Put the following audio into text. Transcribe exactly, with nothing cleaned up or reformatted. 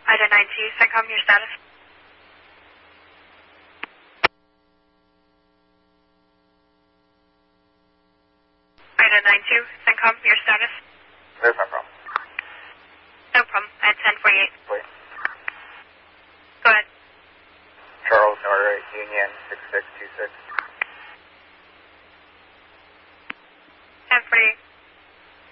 Ida nine two, CENTCOM, your status? Ida nine two, CENTCOM, your status? There's no problem. No problem. I had ten forty-eight. Wait. Go ahead. Charles Norrie, Union six six two six.